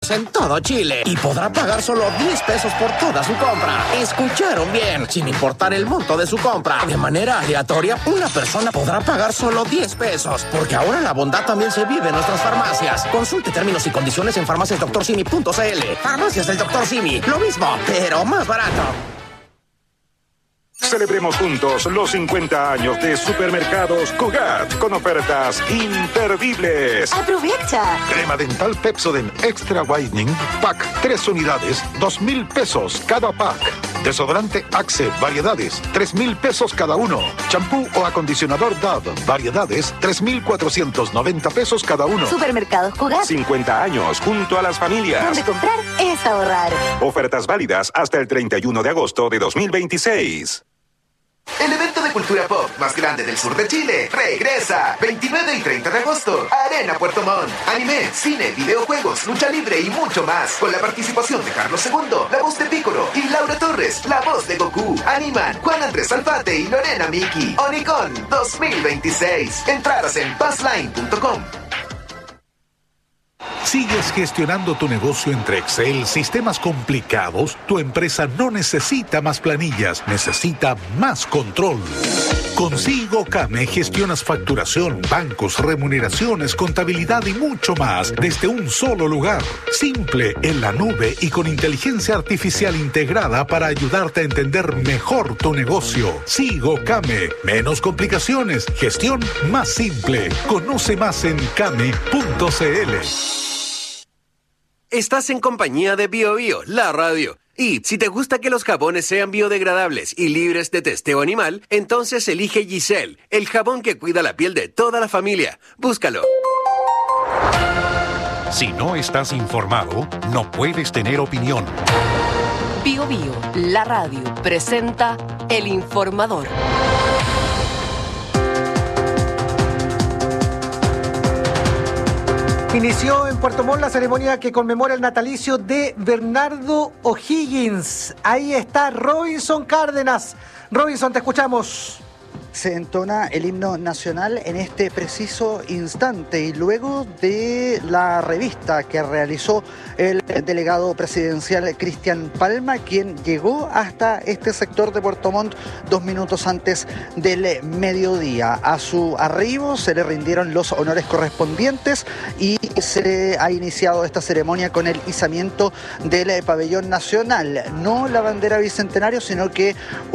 pesos en todo Chile y podrá pagar solo 10 pesos por toda su compra. ¿Escucharon bien? Sin importar el monto de su compra. De manera aleatoria, una persona podrá pagar solo 10 pesos. Porque ahora la bondad también se vive en nuestras farmacias. Consulte términos y condiciones en farmaciasdoctorsimi.cl. Farmacias del Dr. Simi. Lo mismo, pero más barato. Celebremos juntos los 50 años de Supermercados Cugat con ofertas imperdibles. ¡Aprovecha! Crema dental Pepsodent Extra Whitening Pack 3 unidades, 2,000 pesos cada pack. Desodorante Axe variedades, 3,000 pesos cada uno. Champú o acondicionador Dove variedades, 3,490 pesos cada uno. Supermercados Cugat. 50 años junto a las familias. Donde comprar es ahorrar. Ofertas válidas hasta el 31 de agosto de 2026. El evento de cultura pop más grande del sur de Chile regresa 29 y 30 de agosto. Arena Puerto Montt. Anime, cine, videojuegos, lucha libre y mucho más. Con la participación de Carlos II, la voz de Piccolo, y Laura Torres, la voz de Goku. Animan Juan Andrés Alfate y Lorena Miki. Onicon 2026. Entradas en buzzline.com. ¿Sigues gestionando tu negocio entre Excel, sistemas complicados? Tu empresa no necesita más planillas, necesita más control. Con SIGOCAME gestionas facturación, bancos, remuneraciones, contabilidad y mucho más desde un solo lugar. Simple, en la nube y con inteligencia artificial integrada para ayudarte a entender mejor tu negocio. SIGOCAME. Menos complicaciones, gestión más simple. Conoce más en came.cl. Estás en compañía de BioBio, la radio. Y si te gusta que los jabones sean biodegradables y libres de testeo animal, entonces elige Giselle, el jabón que cuida la piel de toda la familia. Búscalo. Si no estás informado, no puedes tener opinión. BioBio, la radio, presenta El Informador. Inició en Puerto Montt la ceremonia que conmemora el natalicio de Bernardo O'Higgins. Ahí está Robinson Cárdenas. Robinson, te escuchamos. Se entona el himno nacional en este preciso instante y luego de la revista que realizó el delegado presidencial Cristian Palma, quien llegó hasta este sector de Puerto Montt 2 minutos antes del mediodía. A su arribo se le rindieron los honores correspondientes y se ha iniciado esta ceremonia con el izamiento del pabellón nacional. No la bandera bicentenario, sino que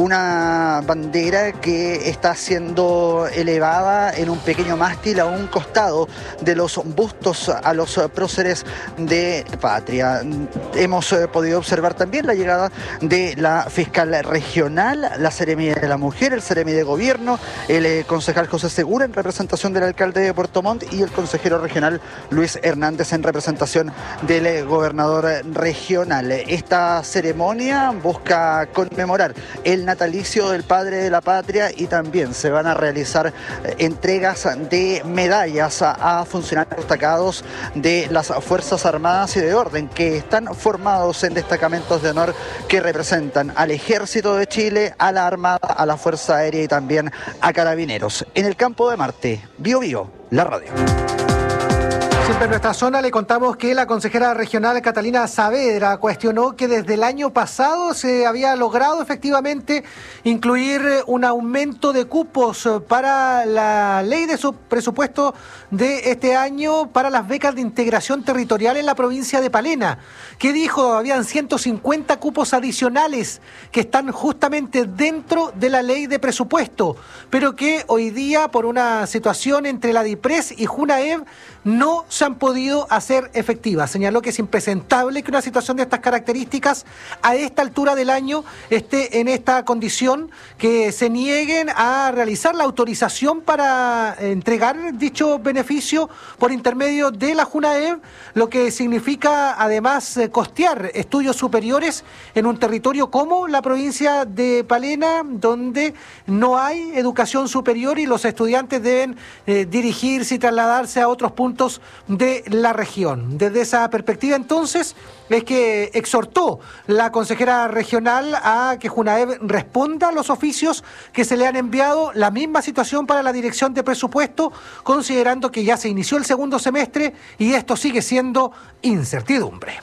una bandera que está siendo elevada en un pequeño mástil a un costado de los bustos a los próceres de patria. Hemos podido observar también la llegada de la fiscal regional, la Seremi de la Mujer, el Seremi de Gobierno, el concejal José Segura en representación del alcalde de Puerto Montt y el consejero regional Luis Hernández en representación del gobernador regional. Esta ceremonia busca conmemorar el natalicio del padre de la patria y también se van a realizar entregas de medallas a funcionarios destacados de las Fuerzas Armadas y de Orden que están formados en destacamentos de honor que representan al Ejército de Chile, a la Armada, a la Fuerza Aérea y también a Carabineros. En el campo de Marte, BioBio, la radio. Siempre en nuestra zona le contamos que la consejera regional Catalina Saavedra cuestionó que desde el año pasado se había logrado efectivamente incluir un aumento de cupos para la ley de su presupuesto de este año para las becas de integración territorial en la provincia de Palena. ¿Qué dijo? Habían 150 cupos adicionales que están justamente dentro de la ley de presupuesto, pero que hoy día por una situación entre la DIPRES y Junaev no se han podido hacer efectivas. Señaló que es impresentable que una situación de estas características a esta altura del año esté en esta condición, que se nieguen a realizar la autorización para entregar dicho beneficio por intermedio de la Junaev, lo que significa además costear estudios superiores en un territorio como la provincia de Palena, donde no hay educación superior y los estudiantes deben dirigirse y trasladarse a otros puntos de la región. Desde esa perspectiva, entonces, es que exhortó la consejera regional a que Junaev responda a los oficios que se le han enviado, la misma situación para la dirección de presupuesto, considerando que ya se inició el segundo semestre y esto sigue siendo incertidumbre.